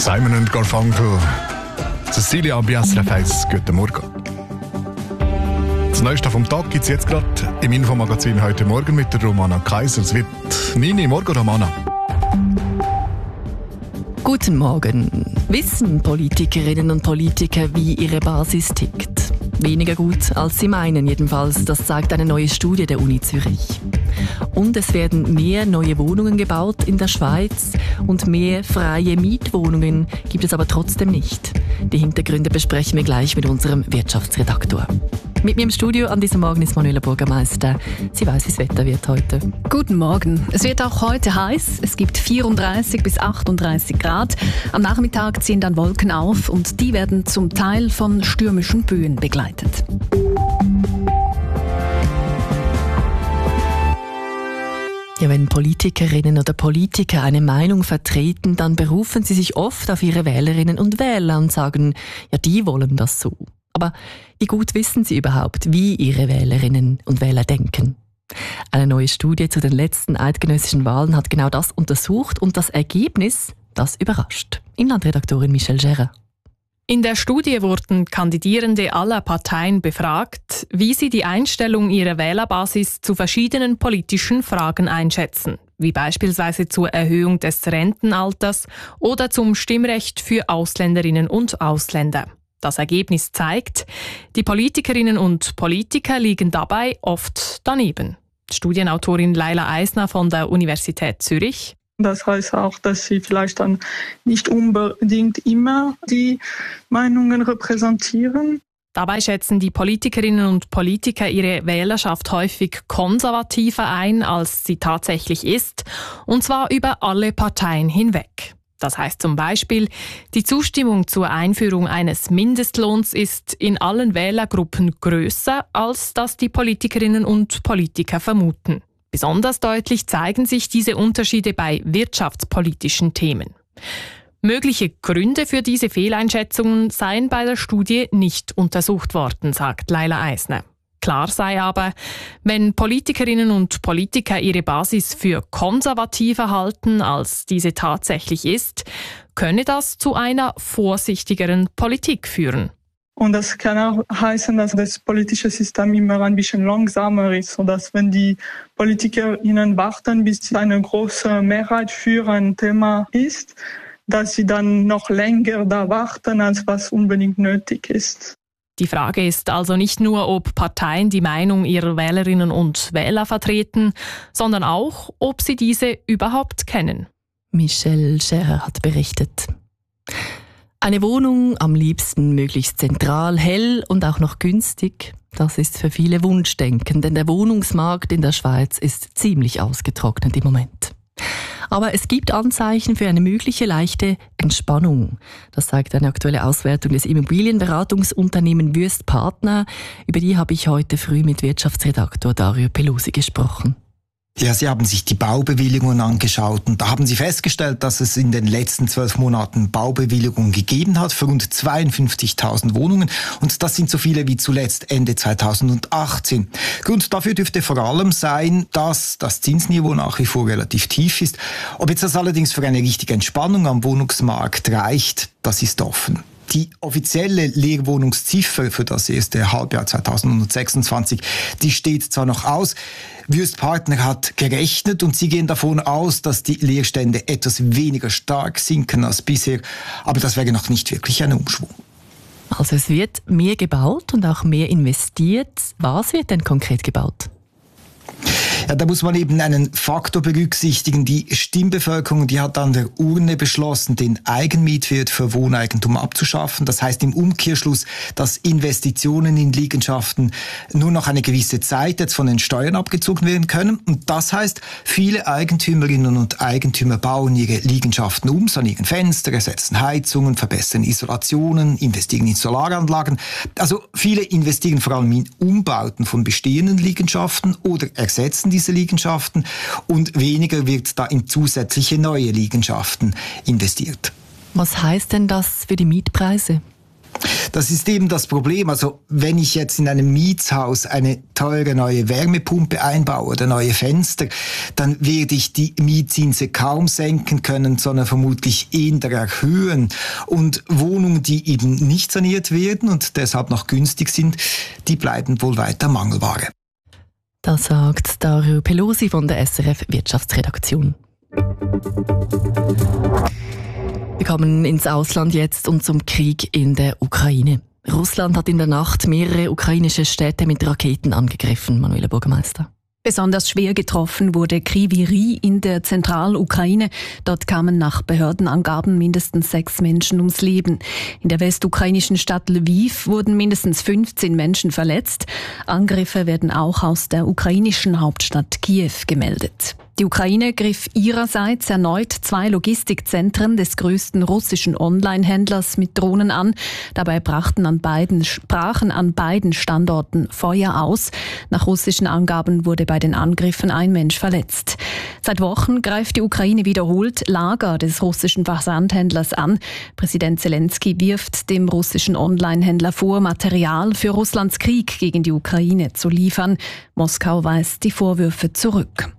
Simon und Garfunkel. Cecilia Biasrefeis, guten Morgen. Das Neueste vom Tag gibt es jetzt gerade im Infomagazin heute Morgen mit der Romana Kaiser. Es wird 9 Uhr morgen, Romana. Guten Morgen. Wissen Politikerinnen und Politiker, wie ihre Basis tickt? Weniger gut, als sie meinen jedenfalls. Das zeigt eine neue Studie der Uni Zürich. Und es werden mehr neue Wohnungen gebaut in der Schweiz und mehr freie Mietwohnungen gibt es aber trotzdem nicht. Die Hintergründe besprechen wir gleich mit unserem Wirtschaftsredaktor. Mit mir im Studio an diesem Morgen ist Manuela Bürgermeister. Sie weiß, wie das Wetter wird heute. Guten Morgen. Es wird auch heute heiß. Es gibt 34 bis 38 Grad. Am Nachmittag ziehen dann Wolken auf und die werden zum Teil von stürmischen Böen begleitet. Ja, wenn Politikerinnen oder Politiker eine Meinung vertreten, dann berufen sie sich oft auf ihre Wählerinnen und Wähler und sagen, ja, die wollen das so. Aber wie gut wissen sie überhaupt, wie ihre Wählerinnen und Wähler denken? Eine neue Studie zu den letzten eidgenössischen Wahlen hat genau das untersucht und das Ergebnis, das überrascht. Inlandredaktorin Michelle Gerrer. In der Studie wurden Kandidierende aller Parteien befragt, wie sie die Einstellung ihrer Wählerbasis zu verschiedenen politischen Fragen einschätzen, wie beispielsweise zur Erhöhung des Rentenalters oder zum Stimmrecht für Ausländerinnen und Ausländer. Das Ergebnis zeigt, die Politikerinnen und Politiker liegen dabei oft daneben. Studienautorin Laila Eisner von der Universität Zürich. Das heißt auch, dass sie vielleicht dann nicht unbedingt immer die Meinungen repräsentieren. Dabei schätzen die Politikerinnen und Politiker ihre Wählerschaft häufig konservativer ein, als sie tatsächlich ist, und zwar über alle Parteien hinweg. Das heißt zum Beispiel, die Zustimmung zur Einführung eines Mindestlohns ist in allen Wählergruppen grösser, als das die Politikerinnen und Politiker vermuten. Besonders deutlich zeigen sich diese Unterschiede bei wirtschaftspolitischen Themen. Mögliche Gründe für diese Fehleinschätzungen seien bei der Studie nicht untersucht worden, sagt Laila Eisner. Klar sei aber, wenn Politikerinnen und Politiker ihre Basis für konservativer halten, als diese tatsächlich ist, könne das zu einer vorsichtigeren Politik führen. Und das kann auch heißen, dass das politische System immer ein bisschen langsamer ist, sodass wenn die PolitikerInnen warten, bis eine große Mehrheit für ein Thema ist, dass sie dann noch länger da warten, als was unbedingt nötig ist. Die Frage ist also nicht nur, ob Parteien die Meinung ihrer Wählerinnen und Wähler vertreten, sondern auch, ob sie diese überhaupt kennen. Michelle Gerrer hat berichtet. Eine Wohnung am liebsten möglichst zentral, hell und auch noch günstig. Das ist für viele Wunschdenken, denn der Wohnungsmarkt in der Schweiz ist ziemlich ausgetrocknet im Moment. Aber es gibt Anzeichen für eine mögliche leichte Entspannung. Das zeigt eine aktuelle Auswertung des Immobilienberatungsunternehmens Wüest Partner. Über die habe ich heute früh mit Wirtschaftsredaktor Dario Pelusi gesprochen. Ja, Sie haben sich die Baubewilligungen angeschaut und da haben Sie festgestellt, dass es in den letzten 12 Monaten Baubewilligungen gegeben hat für rund 52.000 Wohnungen und das sind so viele wie zuletzt Ende 2018. Grund dafür dürfte vor allem sein, dass das Zinsniveau nach wie vor relativ tief ist. Ob jetzt das allerdings für eine richtige Entspannung am Wohnungsmarkt reicht, das ist offen. Die offizielle Leerwohnungsziffer für das erste Halbjahr 2026, die steht zwar noch aus. Wüest Partner hat gerechnet und sie gehen davon aus, dass die Leerstände etwas weniger stark sinken als bisher. Aber das wäre noch nicht wirklich ein Umschwung. Also es wird mehr gebaut und auch mehr investiert. Was wird denn konkret gebaut? Ja, da muss man eben einen Faktor berücksichtigen. Die Stimmbevölkerung, die hat an der Urne beschlossen, den Eigenmietwert für Wohneigentum abzuschaffen. Das heißt im Umkehrschluss, dass Investitionen in Liegenschaften nur noch eine gewisse Zeit jetzt von den Steuern abgezogen werden können. Und das heißt, viele Eigentümerinnen und Eigentümer bauen ihre Liegenschaften um, sanieren Fenster, ersetzen Heizungen, verbessern Isolationen, investieren in Solaranlagen. Also viele investieren vor allem in Umbauten von bestehenden Liegenschaften oder ersetzen diese Liegenschaften und weniger wird da in zusätzliche neue Liegenschaften investiert. Was heißt denn das für die Mietpreise? Das ist eben das Problem. Also wenn ich jetzt in einem Mietshaus eine teure neue Wärmepumpe einbaue oder neue Fenster, dann werde ich die Mietzinse kaum senken können, sondern vermutlich eher erhöhen. Und Wohnungen, die eben nicht saniert werden und deshalb noch günstig sind, die bleiben wohl weiter Mangelware. Das sagt Dario Pelosi von der SRF Wirtschaftsredaktion. Wir kommen ins Ausland jetzt und zum Krieg in der Ukraine. Russland hat in der Nacht mehrere ukrainische Städte mit Raketen angegriffen, Manuela Bürgermeister. Besonders schwer getroffen wurde Kryvyi Rih in der Zentralukraine. Dort kamen nach Behördenangaben mindestens 6 Menschen ums Leben. In der westukrainischen Stadt Lviv wurden mindestens 15 Menschen verletzt. Angriffe werden auch aus der ukrainischen Hauptstadt Kiew gemeldet. Die Ukraine griff ihrerseits erneut 2 Logistikzentren des größten russischen Online-Händlers mit Drohnen an. Dabei brachen an beiden Standorten Feuer aus. Nach russischen Angaben wurde bei den Angriffen ein Mensch verletzt. Seit Wochen greift die Ukraine wiederholt Lager des russischen Versandhändlers an. Präsident Zelensky wirft dem russischen Online-Händler vor, Material für Russlands Krieg gegen die Ukraine zu liefern. Moskau weist die Vorwürfe zurück.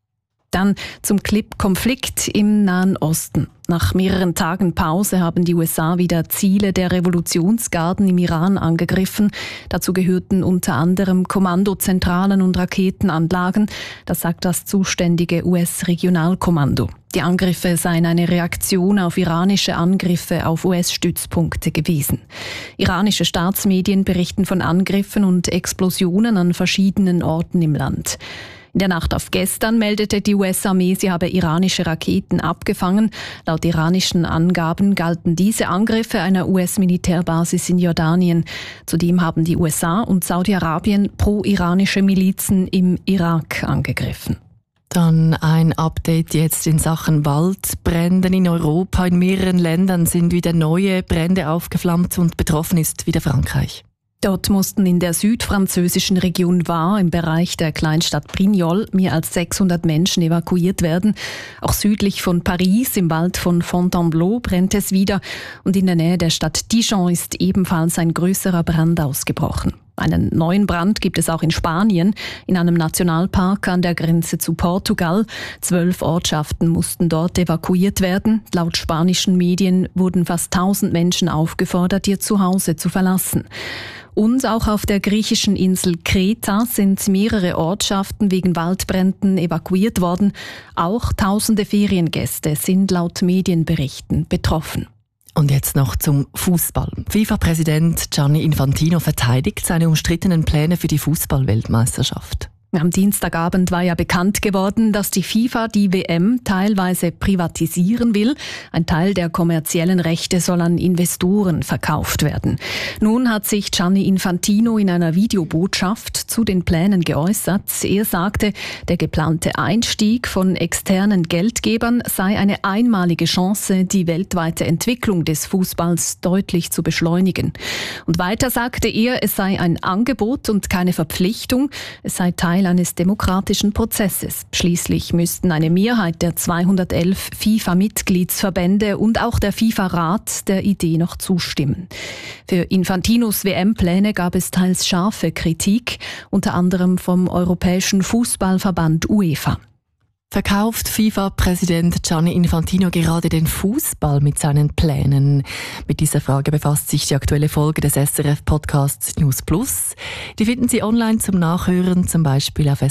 Dann zum Konflikt im Nahen Osten. Nach mehreren Tagen Pause haben die USA wieder Ziele der Revolutionsgarden im Iran angegriffen. Dazu gehörten unter anderem Kommandozentralen und Raketenanlagen. Das sagt das zuständige US-Regionalkommando. Die Angriffe seien eine Reaktion auf iranische Angriffe auf US-Stützpunkte gewesen. Iranische Staatsmedien berichten von Angriffen und Explosionen an verschiedenen Orten im Land. In der Nacht auf gestern meldete die US-Armee, sie habe iranische Raketen abgefangen. Laut iranischen Angaben galten diese Angriffe einer US-Militärbasis in Jordanien. Zudem haben die USA und Saudi-Arabien pro-iranische Milizen im Irak angegriffen. Dann ein Update jetzt in Sachen Waldbränden in Europa. In mehreren Ländern sind wieder neue Brände aufgeflammt und betroffen ist wieder Frankreich. Dort mussten in der südfranzösischen Region Var im Bereich der Kleinstadt Brignoles mehr als 600 Menschen evakuiert werden. Auch südlich von Paris im Wald von Fontainebleau brennt es wieder und in der Nähe der Stadt Dijon ist ebenfalls ein größerer Brand ausgebrochen. Einen neuen Brand gibt es auch in Spanien, in einem Nationalpark an der Grenze zu Portugal. 12 Ortschaften mussten dort evakuiert werden. Laut spanischen Medien wurden fast 1000 Menschen aufgefordert, ihr Zuhause zu verlassen. Und auch auf der griechischen Insel Kreta sind mehrere Ortschaften wegen Waldbränden evakuiert worden. Auch tausende Feriengäste sind laut Medienberichten betroffen. Und jetzt noch zum Fußball. FIFA-Präsident Gianni Infantino verteidigt seine umstrittenen Pläne für die Fußball-Weltmeisterschaft. Am Dienstagabend war ja bekannt geworden, dass die FIFA die WM teilweise privatisieren will. Ein Teil der kommerziellen Rechte soll an Investoren verkauft werden. Nun hat sich Gianni Infantino in einer Videobotschaft zu den Plänen geäußert. Er sagte, der geplante Einstieg von externen Geldgebern sei eine einmalige Chance, die weltweite Entwicklung des Fußballs deutlich zu beschleunigen. Und weiter sagte er, es sei ein Angebot und keine Verpflichtung. Es sei Teil eines demokratischen Prozesses. Schließlich müssten eine Mehrheit der 211 FIFA-Mitgliedsverbände und auch der FIFA-Rat der Idee noch zustimmen. Für Infantinos WM-Pläne gab es teils scharfe Kritik, unter anderem vom Europäischen Fußballverband UEFA. Verkauft FIFA-Präsident Gianni Infantino gerade den Fußball mit seinen Plänen? Mit dieser Frage befasst sich die aktuelle Folge des SRF-Podcasts News Plus. Die finden Sie online zum Nachhören, zum Beispiel auf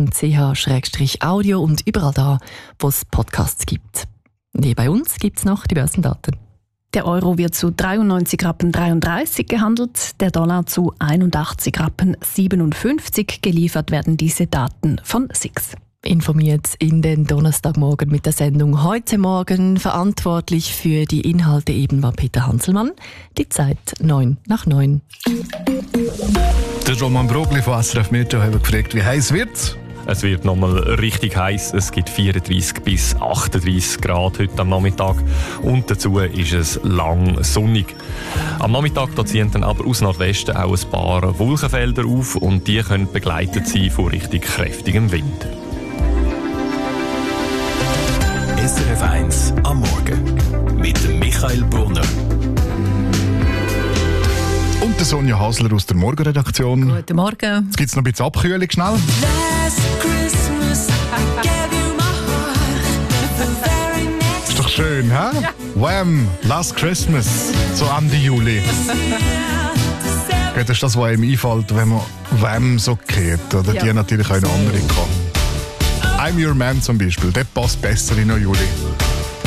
srf.ch/audio und überall da, wo es Podcasts gibt. Und bei uns gibt es noch die Börsendaten. Der Euro wird zu 93,33 Rappen gehandelt, der Dollar zu 81,57 Rappen. Geliefert werden diese Daten von SIX. Informiert in den Donnerstagmorgen mit der Sendung «Heute Morgen». Verantwortlich für die Inhalte eben war Peter Hanselmann. Die Zeit 8:09. Der Roman Brogli von SRF Meteo hat gefragt, wie heiß wird's? Es wird nochmal richtig heiß. Es gibt 34 bis 38 Grad heute am Nachmittag. Und dazu ist es lang sonnig. Am Nachmittag da ziehen dann aber aus Nordwesten auch ein paar Wolkenfelder auf und die können begleitet sein von richtig kräftigem Wind. SRF 1 am Morgen mit Michael Brunner. Sonja Hasler aus der Morgenredaktion. Guten Morgen. Jetzt gibt es noch ein bisschen Abkühlung, schnell. Ist doch schön, hä? Ja. Wham! Last Christmas. So Ende Juli. Das ist das, was einem einfällt, wenn man Wham so geht. Oder die natürlich auch eine andere kann. I'm Your Man zum Beispiel. Der passt besser in den Juli.